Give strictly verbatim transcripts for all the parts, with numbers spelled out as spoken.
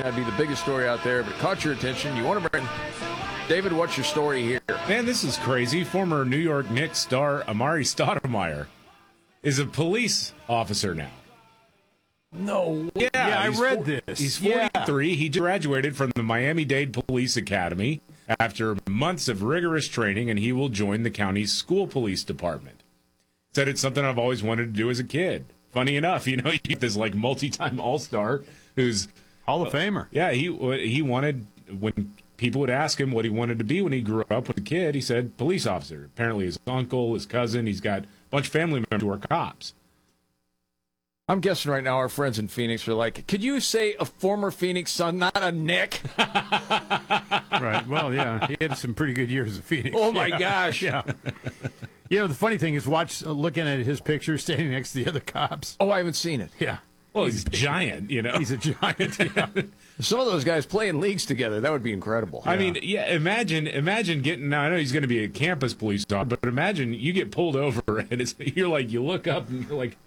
That'd be the biggest story out there, but it caught your attention. You want to bring David, what's your story here? Man, this is crazy. Former New York Knicks star Amari Stoudemire is a police officer now. No. Yeah, yeah I read for, this. He's forty-three. Yeah. He graduated from the Miami-Dade Police Academy after months of rigorous training, and he will join the county's school police department. Said it's something I've always wanted to do as a kid. Funny enough, you know, you get this like multi-time All-Star who's Hall of Famer. Yeah, he he wanted, when people would ask him what he wanted to be when he grew up with a kid, he said police officer. Apparently his uncle, his cousin, he's got a bunch of family members who are cops. I'm guessing right now our friends in Phoenix are like, could you say a former Phoenix Sun, not a Nick? Right. Well, yeah. He had some pretty good years at Phoenix. Oh, my yeah. gosh. Yeah. You know, the funny thing is watch uh, looking at his picture standing next to the other cops. Oh, I haven't seen it. Yeah. Well, he's, he's giant, you know. He's a giant, yeah. Some of those guys play in leagues together. That would be incredible. I yeah. mean, yeah, imagine imagine getting, now I know he's going to be a campus police officer, but imagine you get pulled over and it's, you're like, you look up and you're like,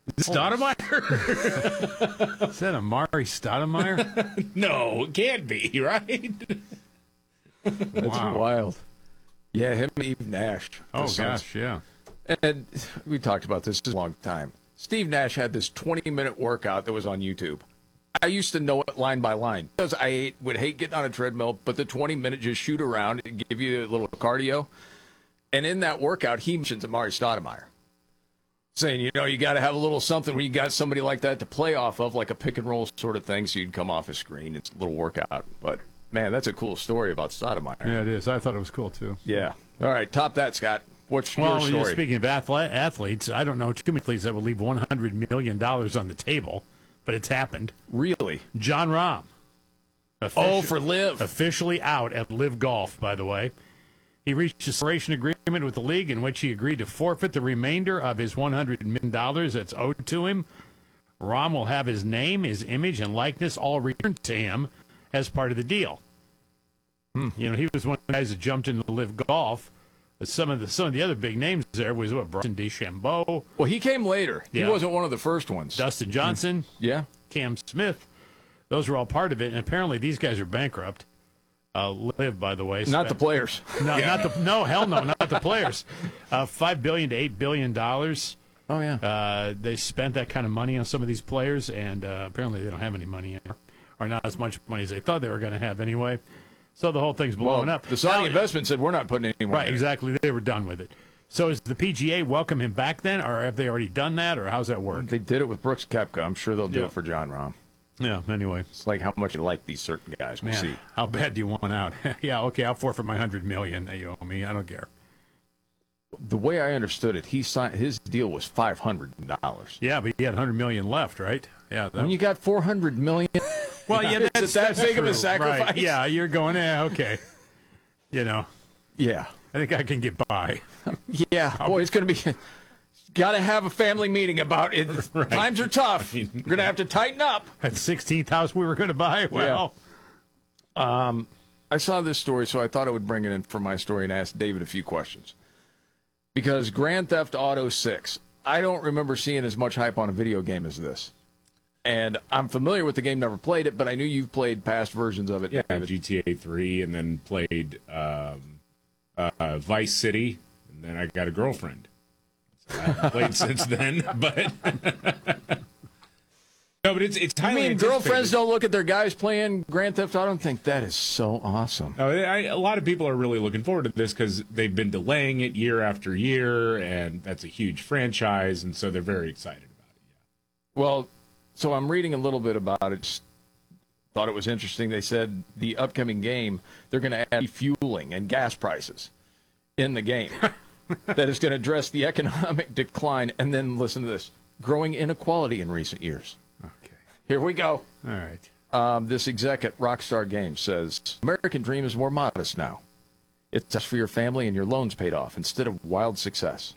Stoudemire? Is that Amari Stoudemire? No, it can't be, right? That's wow. wild. Yeah, him and Steve Nash. Oh, gosh, gosh, yeah. And we talked about this a long time. Steve Nash had this twenty-minute workout that was on YouTube. I used to know it line by line because I hate, would hate getting on a treadmill, but the twenty-minute just shoot around and give you a little cardio. And in that workout, he mentions Amari Stoudemire, saying, you know, you got to have a little something when you got somebody like that to play off of, like a pick and roll sort of thing, so you'd come off a screen. It's a little workout. But, man, that's a cool story about Stoudemire. Yeah, it is. I thought it was cool, too. Yeah. All right, top that, Scott. What's well, your story? Speaking of athlete, athletes, I don't know too many athletes that would leave one hundred million dollars on the table, but it's happened. Really? John Rahm. Oh, for Live. Officially out at Live Golf, by the way. He reached a separation agreement with the league in which he agreed to forfeit the remainder of his one hundred million dollars that's owed to him. Rahm will have his name, his image, and likeness all returned to him as part of the deal. Hmm. You know, he was one of the guys that jumped into Live Golf. Some of the some of the other big names there was what, Bryson DeChambeau. Well, he came later. Yeah. He wasn't one of the first ones. Dustin Johnson. Yeah. Cam Smith. Those were all part of it. And apparently these guys are bankrupt. Uh, Live, by the way. Not the players. No, yeah. not the no, hell no, not the players. Uh, Five billion to eight billion dollars. Oh yeah. Uh, they spent that kind of money on some of these players, and uh, apparently they don't have any money anymore, or not as much money as they thought they were going to have anyway. So the whole thing's blowing well, up. The Saudi now, investment said we're not putting any more. Right, in exactly. They were done with it. So is the P G A welcome him back then, or have they already done that, or how's that work? They did it with Brooks Koepka. I'm sure they'll do Yeah. it for John Rahm. Yeah. Anyway, it's like how much you like these certain guys. We'll Man, see. How bad do you want out? Yeah. Okay. I'll forfeit my hundred million that you owe me. I don't care. The way I understood it, he signed his deal was five hundred dollars. Yeah, but he had hundred million left, right? Yeah. That, when you got four hundred million, well, yeah, that's, is that that's big true. of a sacrifice. Right. Yeah, you're going. Yeah. Okay. You know. Yeah. I think I can get by. Yeah. Boy, it's going to be. Got to have a family meeting about it. Right. Times are tough. We're going to have to tighten up. That sixteenth house we were going to buy. Well, yeah. um, I saw this story, so I thought I would bring it in for my story and ask David a few questions. Because Grand Theft Auto six, I don't remember seeing as much hype on a video game as this. And I'm familiar with the game, never played it, but I knew you've played past versions of it. Yeah, David. G T A three, and then played um, uh, Vice City, and then I got a girlfriend. So I haven't played since then, but no, but it's it's I highly mean, girlfriends anticipated. don't look at their guys playing Grand Theft Auto and think that is so awesome. No, I, a lot of people are really looking forward to this because they've been delaying it year after year, and that's a huge franchise, and so they're very excited about it. Yeah. Well, so I'm reading a little bit about it. Just thought it was interesting. They said the upcoming game, they're going to add refueling and gas prices in the game. That is going to address the economic decline. And then listen to this, growing inequality in recent years. okay. Here we go. All right. Um, this exec at Rockstar Games says, American dream is more modest now. It's just for your family and your loans paid off instead of wild success.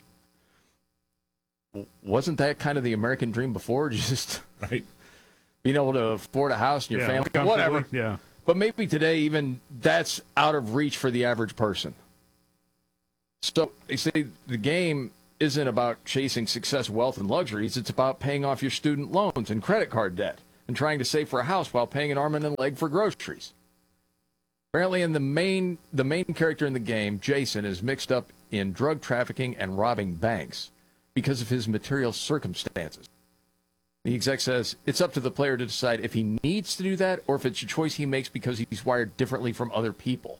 Wasn't that kind of the American dream before? Just Right. being able to afford a house and your Yeah, family, comfortably, whatever. Yeah. But maybe today even that's out of reach for the average person. So they say the game isn't about chasing success, wealth, and luxuries. It's about paying off your student loans and credit card debt. and trying to save for a house while paying an arm and a leg for groceries. Apparently, in the main the main character in the game, Jason, is mixed up in drug trafficking and robbing banks because of his material circumstances. The exec says it's up to the player to decide if he needs to do that or if it's a choice he makes because he's wired differently from other people.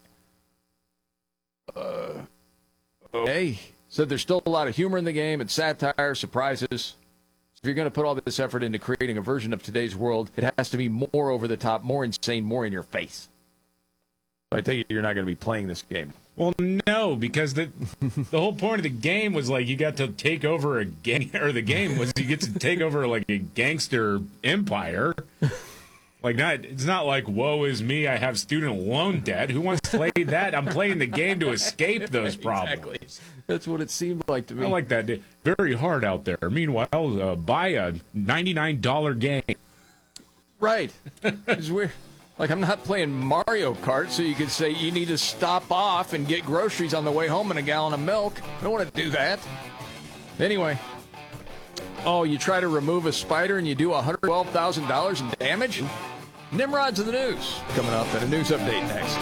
Uh, okay. Said there's still a lot of humor in the game and satire, surprises. If you're going to put all this effort into creating a version of today's world, it has to be more over the top, more insane, more in your face. I take it you're not going to be playing this game. Well, no, because the the whole point of the game was like you got to take over a gang, or the game was you get to take over like a gangster empire. Like not, it's not like woe is me, I have student loan debt. Who wants to play that? I'm playing the game to escape those problems. Exactly. That's what it seemed like to me. I like that. Very hard out there. Meanwhile, uh, buy a ninety-nine dollars game. Right. It's weird. Like, I'm not playing Mario Kart, so you could say you need to stop off and get groceries on the way home and a gallon of milk. I don't want to do that. Anyway. Oh, you try to remove a spider and you do one hundred twelve thousand dollars in damage? Nimrod's in the news. Coming up in a news update next.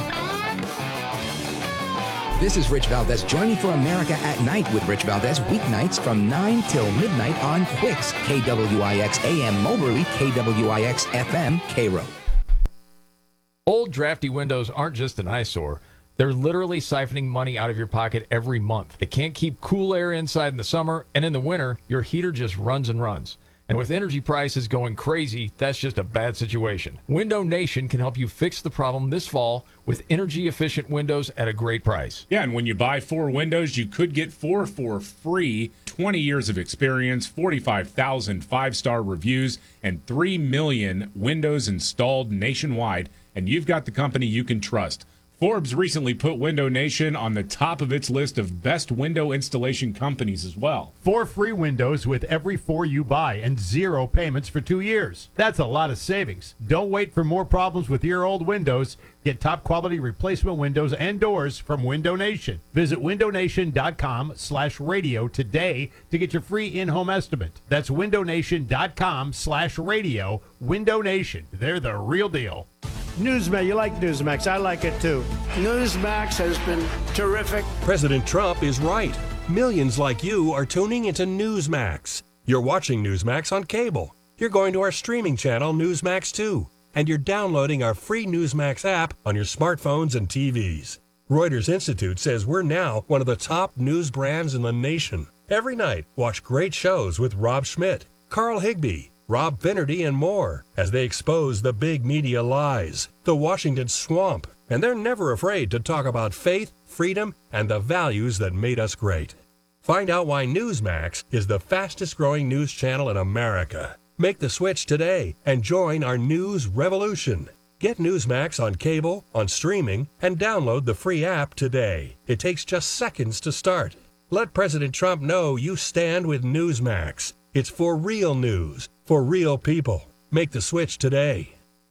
This is Rich Valdez joining for America at Night with Rich Valdez weeknights from nine till midnight on Quicks, K W I X A M Moberly, K W I X F M, Cairo. Old drafty windows aren't just an eyesore. They're literally siphoning money out of your pocket every month. They can't keep cool air inside in the summer, and in the winter, your heater just runs and runs. And with energy prices going crazy, that's just a bad situation. Window Nation can help you fix the problem this fall with energy-efficient windows at a great price. Yeah, and when you buy four windows, you could get four for free. twenty years of experience, forty-five thousand five-star reviews, and three million windows installed nationwide. And you've got the company you can trust. Forbes recently put Window Nation on the top of its list of best window installation companies as well. Four free windows with every four you buy and zero payments for two years. That's a lot of savings. Don't wait for more problems with your old windows. Get top quality replacement windows and doors from Window Nation. Visit windownation.com slash radio today to get your free in-home estimate. That's windownation.com slash radio. Window Nation. They're the real deal. Newsmax, you like Newsmax. I like it too. Newsmax has been terrific. President Trump is right. Millions like you are tuning into Newsmax. You're watching Newsmax on cable. You're going to our streaming channel, Newsmax two. And you're downloading our free Newsmax app on your smartphones and T Vs. Reuters Institute says we're now one of the top news brands in the nation. Every night, watch great shows with Rob Schmidt, Carl Higbee, Rob Finnerty, and more as they expose the big media lies, the Washington swamp, and they're never afraid to talk about faith, freedom, and the values that made us great. Find out why Newsmax is the fastest growing news channel in America. Make the switch today and join our news revolution. Get Newsmax on cable, on streaming, and download the free app today. It takes just seconds to start. Let President Trump know you stand with Newsmax. It's for real news, for real people. Make the switch today.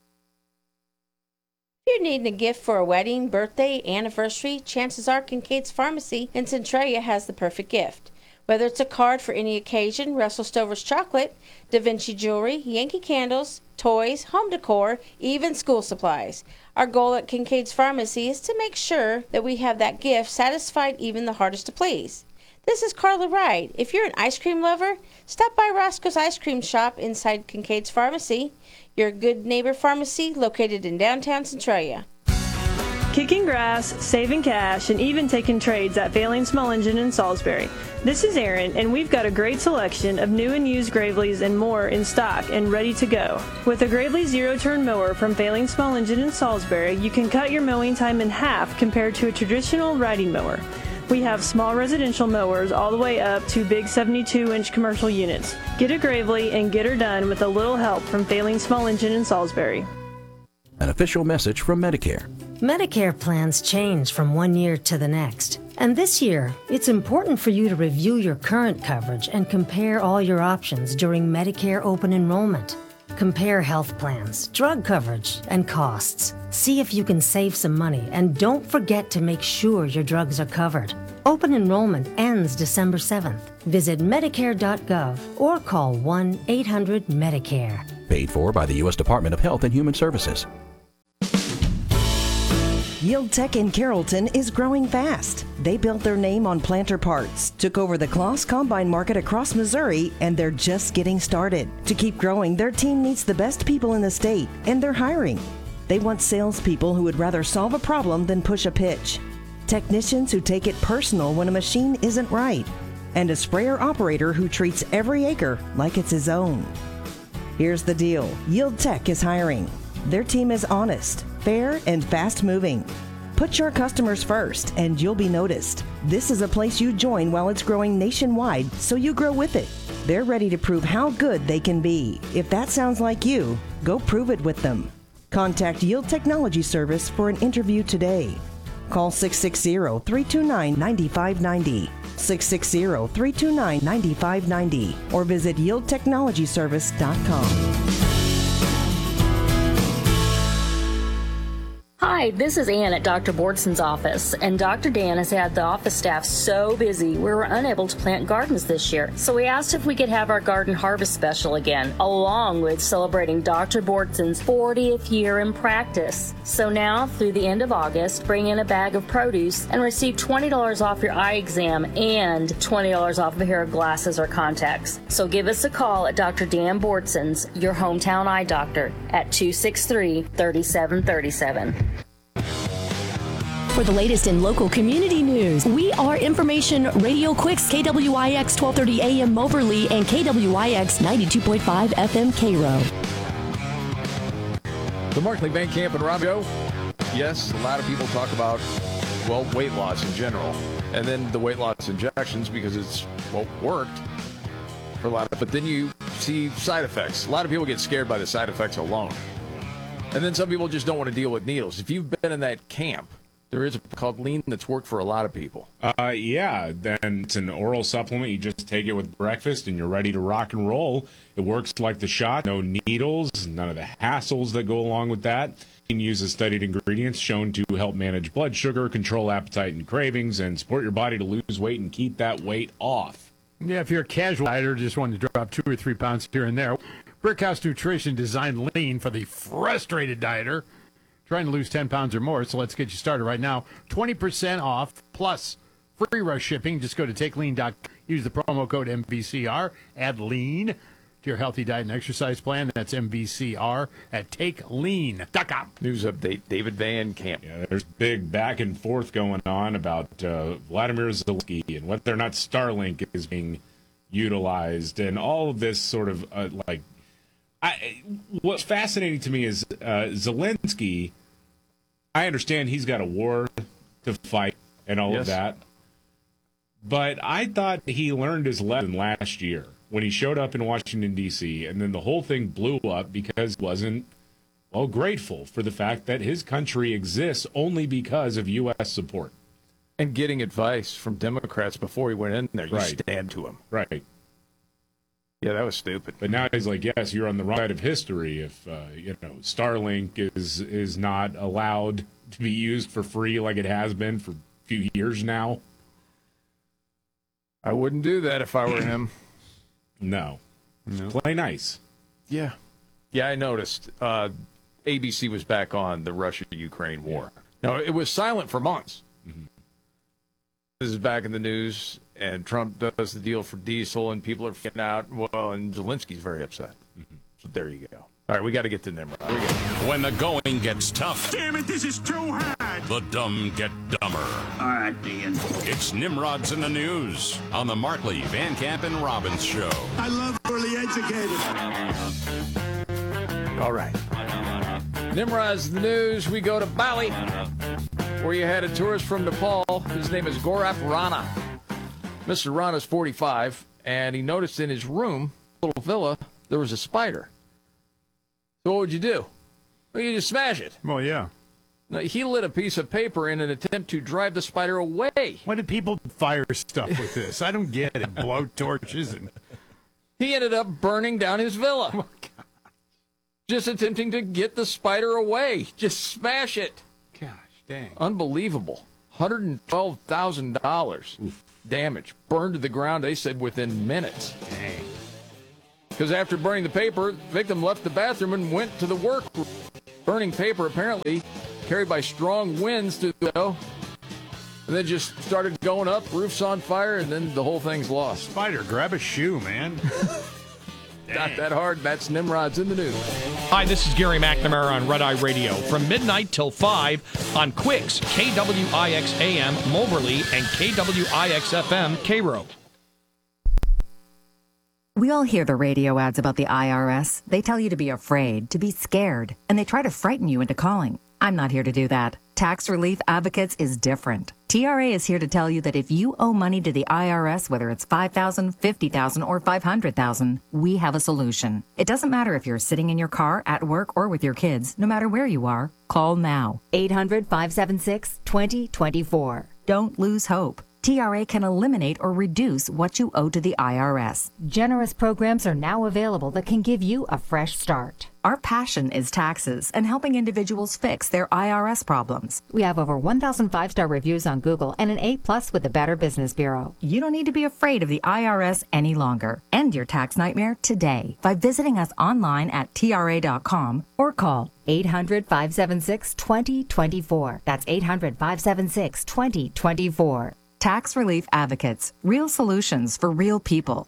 If you're needing a gift for a wedding, birthday, anniversary, chances are Kincaid's Pharmacy in Centralia has the perfect gift. Whether it's a card for any occasion, Russell Stover's chocolate, Da Vinci jewelry, Yankee candles, toys, home decor, even school supplies. Our goal at Kincaid's Pharmacy is to make sure that we have that gift satisfied even the hardest to please. This is Carla Wright. If you're an ice cream lover, stop by Roscoe's Ice Cream Shop inside Kincaid's Pharmacy, your good neighbor pharmacy located in downtown Centralia. Kicking grass, saving cash, and even taking trades at Failing Small Engine in Salisbury. This is Erin, and we've got a great selection of new and used Graveleys and more in stock and ready to go. With a Gravely zero-turn mower from Failing Small Engine in Salisbury, you can cut your mowing time in half compared to a traditional riding mower. We have small residential mowers all the way up to big seventy-two inch commercial units. Get a Gravely and get her done with a little help from Failing Small Engine in Salisbury. An official message from Medicare. Medicare plans change from one year to the next. And this year, it's important for you to review your current coverage and compare all your options during Medicare open enrollment. Compare health plans, drug coverage, and costs. See if you can save some money, and don't forget to make sure your drugs are covered. Open enrollment ends December seventh. Visit Medicare dot gov or call one eight hundred Medicare. Paid for by the U S Department of Health and Human Services. Yield Tech in Carrollton is growing fast. They built their name on planter parts, took over the Kloss Combine market across Missouri, and they're just getting started. To keep growing, their team needs the best people in the state, and they're hiring. They want salespeople who would rather solve a problem than push a pitch, technicians who take it personal when a machine isn't right, and a sprayer operator who treats every acre like it's his own. Here's the deal. Yield Tech is hiring. Their team is honest, fair, and fast-moving. Put your customers first, and you'll be noticed. This is a place you join while it's growing nationwide, so you grow with it. They're ready to prove how good they can be. If that sounds like you, go prove it with them. Contact Yield Technology Service for an interview today. Call six six zero, three two nine, nine five nine zero, six six zero, three two nine, nine five nine zero, or visit yield technology service dot com. Hi, this is Ann at Doctor Bordson's office, and Doctor Dan has had the office staff so busy we were unable to plant gardens this year. So we asked if we could have our garden harvest special again, along with celebrating Doctor Bordson's fortieth year in practice. So now, through the end of August, bring in a bag of produce and receive twenty dollars off your eye exam and twenty dollars off a pair of glasses or contacts. So give us a call at Doctor Dan Bordson's, your hometown eye doctor, at two six three, three seven three seven. For the latest in local community news, we are Information Radio Quicks, K W I X twelve thirty A M Moberly and K W I X ninety-two point five F M Cairo. The Markley Van Camp and Rob Show. Yes, a lot of people talk about, well, weight loss in general, and then the weight loss injections because it's, well, worked for a lot of, but then you see side effects. A lot of people get scared by the side effects alone. And then some people just don't want to deal with needles. If you've been in that camp, there is a called Lean that's worked for a lot of people. Uh, yeah, then it's an oral supplement. You just take it with breakfast and you're ready to rock and roll. It works like the shot. No needles, none of the hassles that go along with that. Lean uses studied ingredients shown to help manage blood sugar, control appetite and cravings, and support your body to lose weight and keep that weight off. Yeah, if you're a casual dieter, just wanting to drop two or three pounds here and there, Brickhouse Nutrition designed Lean for the frustrated dieter trying to lose ten pounds or more. So let's get you started right now. twenty percent off plus free rush shipping. Just go to take lean dot com. Use the promo code M V C R. Add lean to your healthy diet and exercise plan. That's M V C R at take lean dot com. News update, David Van Camp. Yeah, there's big back and forth going on about uh, Vladimir Zelensky and whether or not Starlink is being utilized and all of this sort of uh, like I, what's fascinating to me is uh, Zelensky, I understand he's got a war to fight and all yes. of that, but I thought he learned his lesson last year when he showed up in Washington, D C, and then the whole thing blew up because he wasn't, well, grateful for the fact that his country exists only because of U S support. And getting advice from Democrats before he went in there. You Right. stand to him. Right. Yeah, that was stupid. But now he's like, yes, you're on the wrong side of history if, uh, you know, Starlink is is not allowed to be used for free like it has been for a few years now. I wouldn't do that if I were him. No. No. Play nice. Yeah. Yeah, I noticed. Uh, A B C was back on the Russia-Ukraine war. No, it was silent for months. Mm-hmm. This is back in the news, and Trump does the deal for diesel, and people are freaking out. Well, and Zelensky's very upset. Mm-hmm. So there you go. All right, we got to get to Nimrod. When the going gets tough, damn it, this is too hard. The dumb get dumber. All right, Ian. It's Nimrod's in the News on the Markley, Van Camp, and Robbins Show. I love early educated. All right. Nimrod's in the News. We go to Bali, where you had a tourist from Nepal. His name is Gaurav Rana. Mister Rana's forty-five, and he noticed in his room, little villa, there was a spider. So what would you do? Well, you just smash it. Well, yeah. Now, he lit a piece of paper in an attempt to drive the spider away. Why did people fire stuff with this? I don't get it. Blow torches and he ended up burning down his villa. Oh, God. Just attempting to get the spider away. Just smash it. Gosh, dang. Unbelievable. one hundred twelve thousand dollars damage. Burned to the ground, they said, within minutes. Dang. because after burning the paper, the victim left the bathroom and went to the workroom. Burning paper apparently carried by strong winds through the window, and then just started going up, roof's on fire, and then the whole thing's lost. Spider, grab a shoe, man. Not that hard. That's Nimrod's in the news. Hi, this is Gary McNamara on Red Eye Radio from midnight till five on Quicks, K W I X A M Moberly and K W I X F M Cairo. We all hear the radio ads about the I R S. They tell you to be afraid, to be scared, and they try to frighten you into calling. I'm not here to do that. Tax Relief Advocates is different. T R A is here to tell you that if you owe money to the I R S, whether it's five thousand dollars, fifty thousand dollars, or five hundred thousand dollars, we have a solution. It doesn't matter if you're sitting in your car, at work, or with your kids. No matter where you are, call now. eight hundred, five seven six, two zero two four. Don't lose hope. T R A can eliminate or reduce what you owe to the I R S. Generous programs are now available that can give you a fresh start. Our passion is taxes and helping individuals fix their I R S problems. We have over one thousand five-star reviews on Google and an A plus with the Better Business Bureau. You don't need to be afraid of the I R S any longer. End your tax nightmare today by visiting us online at T R A dot com or call eight hundred, five seven six, two zero two four. That's eight hundred, five seven six, two zero two four. Tax Relief Advocates. Real solutions for real people.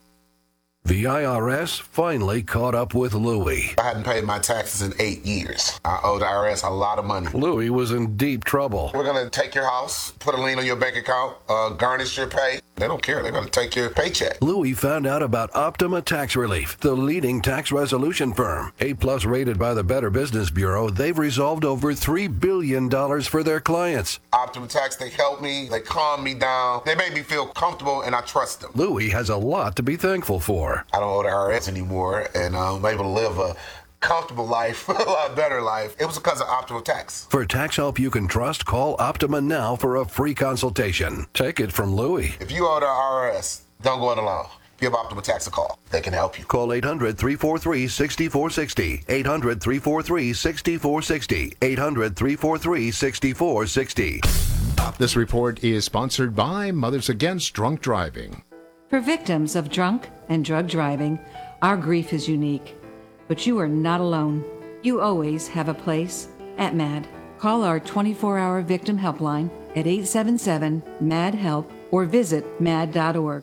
The I R S finally caught up with Louie. I hadn't paid my taxes in eight years. I owe the I R S a lot of money. Louie was in deep trouble. We're going to take your house, put a lien on your bank account, uh, garnish your pay. They don't care. They're going to take your paycheck. Louie found out about Optima Tax Relief, the leading tax resolution firm. A-plus rated by the Better Business Bureau, they've resolved over three billion dollars for their clients. Optima Tax, they help me. They calm me down. They make me feel comfortable, and I trust them. Louie has a lot to be thankful for. I don't owe the I R S anymore, and uh, I'm able to live a comfortable life, a lot better life. It was because of Optima Tax. For tax help you can trust, call Optima now for a free consultation. Take it from Louie. If you owe the I R S, don't go it alone. Give Optima Tax a call. They can help you. Call eight hundred, three four three, six four six zero. eight hundred, three four three, six four six zero. eight hundred, three four three, six four six zero. This report is sponsored by Mothers Against Drunk Driving. For victims of drunk and drug driving, our grief is unique. But you are not alone. You always have a place at M A D. Call our twenty-four hour victim helpline at eight seven seven, M A D, HELP or visit M A D dot org.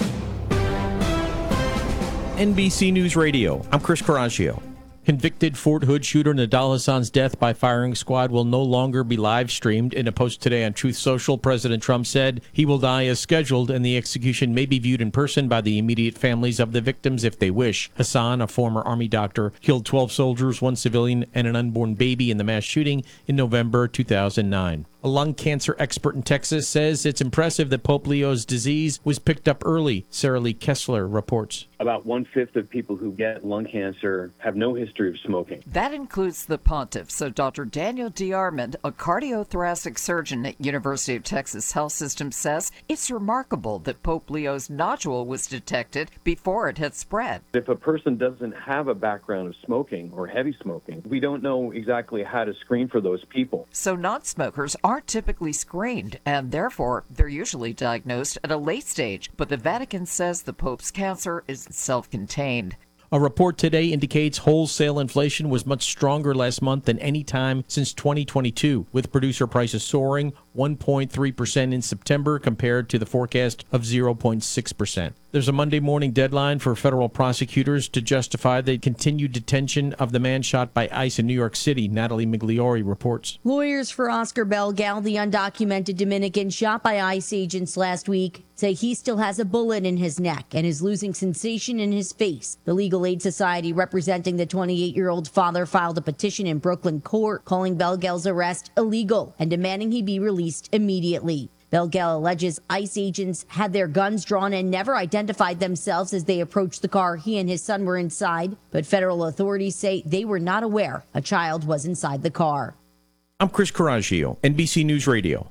N B C News Radio, I'm Chris Coraggio. Convicted Fort Hood shooter Nidal Hassan's death by firing squad will no longer be live streamed. In a post today on Truth Social, President Trump said he will die as scheduled and the execution may be viewed in person by the immediate families of the victims if they wish. Hassan, a former Army doctor, killed twelve soldiers, one civilian, and an unborn baby in the mass shooting in November two thousand nine. A lung cancer expert in Texas says it's impressive that Pope Leo's disease was picked up early. Sarah Lee Kessler reports. About one-fifth of people who get lung cancer have no history of smoking. That includes the pontiff. So Doctor Daniel DeArmond, a cardiothoracic surgeon at University of Texas Health System, says it's remarkable that Pope Leo's nodule was detected before it had spread. If a person doesn't have a background of smoking or heavy smoking, we don't know exactly how to screen for those people. So non-smokers aren't typically screened, and therefore they're usually diagnosed at a late stage. But the Vatican says the Pope's cancer is self-contained. A report today indicates wholesale inflation was much stronger last month than any time since twenty twenty-two, with producer prices soaring one point three percent in September compared to the forecast of zero point six percent. There's a Monday morning deadline for federal prosecutors to justify the continued detention of the man shot by ICE in New York City. Natalie Migliori reports. Lawyers for Oscar Belgal, the undocumented Dominican shot by ICE agents last week, say he still has a bullet in his neck and is losing sensation in his face. The Legal Aid Society representing the twenty-eight-year-old father filed a petition in Brooklyn court calling Belgal's arrest illegal and demanding he be released immediately. Belgal alleges ICE agents had their guns drawn and never identified themselves as they approached the car he and his son were inside, but federal authorities say they were not aware a child was inside the car. I'm Chris Coraggio, N B C News Radio.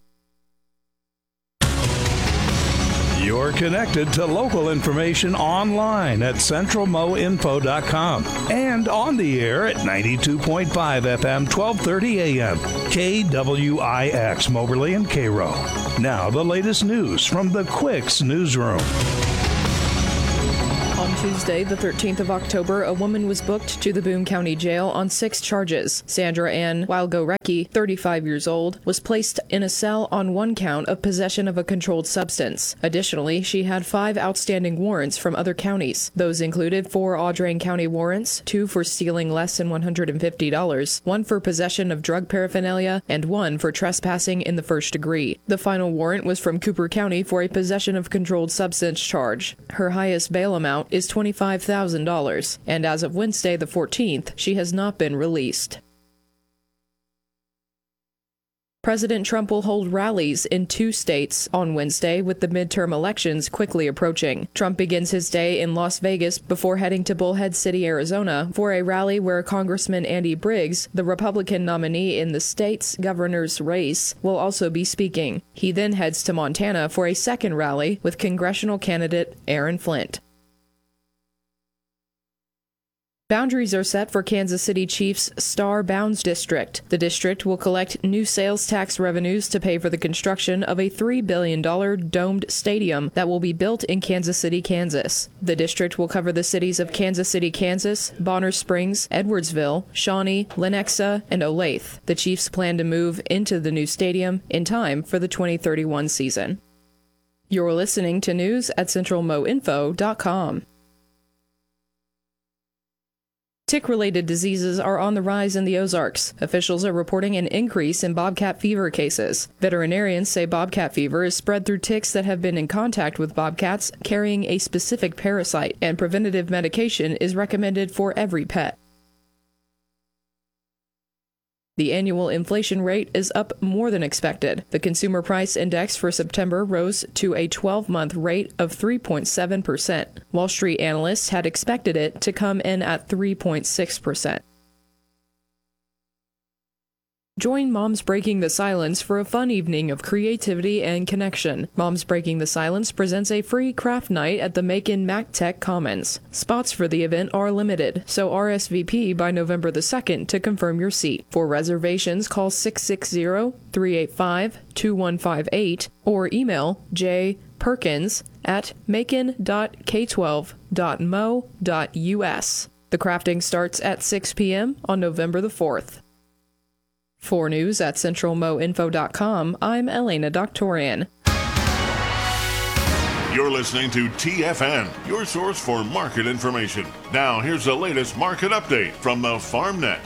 You're connected to local information online at central mo info dot com and on the air at ninety-two point five F M, twelve thirty A M, K W I X, Moberly and Cairo. Now the latest news from the Quicks newsroom. On to Tuesday, the thirteenth of October, a woman was booked to the Boone County Jail on six charges. Sandra Ann Walgorecki, thirty-five years old, was placed in a cell on one count of possession of a controlled substance. Additionally, she had five outstanding warrants from other counties. Those included four Audrain County warrants, two for stealing less than one hundred fifty dollars, one for possession of drug paraphernalia, and one for trespassing in the first degree. The final warrant was from Cooper County for a possession of controlled substance charge. Her highest bail amount is twenty-five thousand dollars, and as of Wednesday the fourteenth, she has not been released. President Trump will hold rallies in two states on Wednesday with the midterm elections quickly approaching. Trump begins his day in Las Vegas before heading to Bullhead City, Arizona, for a rally where Congressman Andy Briggs, the Republican nominee in the state's governor's race, will also be speaking. He then heads to Montana for a second rally with congressional candidate Aaron Flint. Boundaries are set for Kansas City Chiefs' Star Bounds District. The district will collect new sales tax revenues to pay for the construction of a three billion dollars domed stadium that will be built in Kansas City, Kansas. The district will cover the cities of Kansas City, Kansas, Bonner Springs, Edwardsville, Shawnee, Lenexa, and Olathe. The Chiefs plan to move into the new stadium in time for the twenty thirty-one season. You're listening to news at central mo info dot com. Tick-related diseases are on the rise in the Ozarks. Officials are reporting an increase in bobcat fever cases. Veterinarians say bobcat fever is spread through ticks that have been in contact with bobcats carrying a specific parasite, and preventative medication is recommended for every pet. The annual inflation rate is up more than expected. The Consumer Price Index for September rose to a twelve-month rate of three point seven percent. Wall Street analysts had expected it to come in at three point six percent. Join Moms Breaking the Silence for a fun evening of creativity and connection. Moms Breaking the Silence presents a free craft night at the Macon MacTech Commons. Spots for the event are limited, so R S V P by November the second to confirm your seat. For reservations, call six six zero, three eight five, two one five eight or email jperkins at macon dot k twelve dot mo dot u s. The crafting starts at six p.m. on November the fourth. For news at central mo info dot com, I'm Elena Doctorian. You're listening to T F N, your source for market information. Now, here's the latest market update from the FarmNet.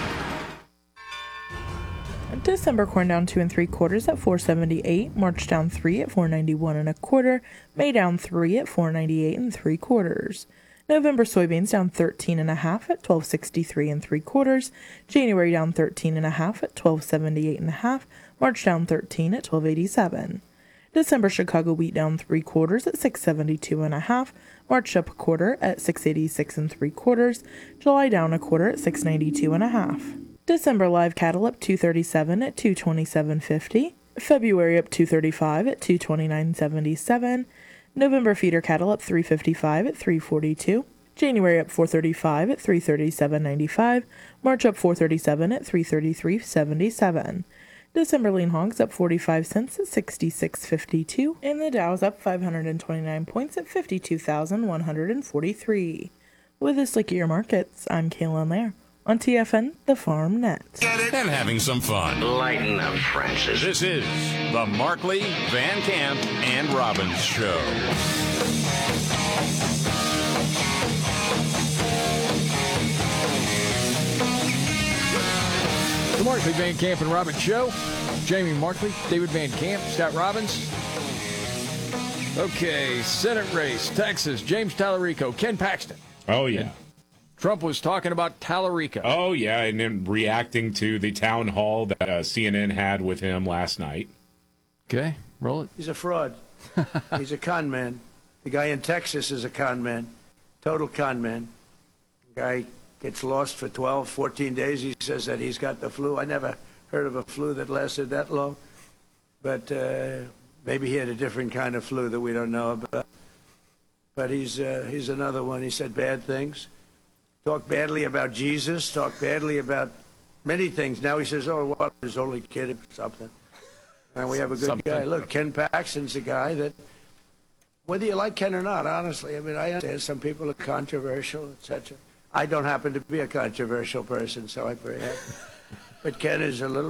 December corn down two and three quarters at four seventy-eight. March down three at four ninety-one and a quarter. May down three at four ninety-eight and three quarters. November soybeans down thirteen and a half at twelve sixty-three and three quarters. January down thirteen and a half at twelve seventy-eight and a half. March down thirteen at twelve eighty-seven. December Chicago wheat down three quarters at six seventy-two and a half. March up a quarter at six eighty-six and three quarters. July down a quarter at six ninety-two and a half. December live cattle up two thirty-seven at two twenty-seven fifty. February up two thirty-five at two twenty-nine seventy-seven. November feeder cattle up three fifty-five at three forty-two. January up four thirty-five at three thirty-seven ninety-five. March up four thirty-seven at three thirty-three seventy-seven. December lean hogs up forty-five cents at sixty-six fifty-two. And the Dow's up five hundred twenty-nine points at fifty-two thousand one hundred forty-three. With this look at your markets, I'm Kayla Lair on T F N, the Farm Net. And having some fun. Lighten up, Francis. This is the Markley, Van Camp, and Robbins Show. The Markley, Van Camp, and Robbins Show. Jamie Markley, David Van Camp, Scott Robbins. Okay, Senate race, Texas, James Tallarico, Ken Paxton. Oh, yeah. And Trump was talking about Tallarico. Oh, yeah, and then reacting to the town hall that uh, C N N had with him last night. Okay, roll it. He's a fraud. He's a con man. The guy in Texas is a con man. Total con man. The guy gets lost for twelve, fourteen days. He says that he's got the flu. I never heard of a flu that lasted that long. But uh, maybe he had a different kind of flu that we don't know about. But he's, uh, he's another one. He said bad things. Talk badly about Jesus, talk badly about many things. Now he says, oh, well, he's only kidding or something. And we have a good Something. guy. Look, Ken Paxton's a guy that Whether you like Ken or not, honestly, I mean, I understand some people are controversial, et cetera. I don't happen to be a controversial person, so I'm very happy. But Ken is a little